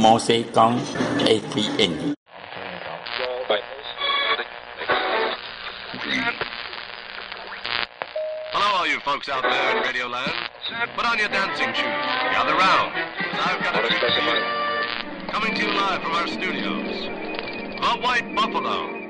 Moses Kong, ACN. Hello, all you folks out there in Radio Land. Put on your dancing shoes. Gather round, 'cause I've got a treat for you. Coming to you live from our studios, The White Buffalo.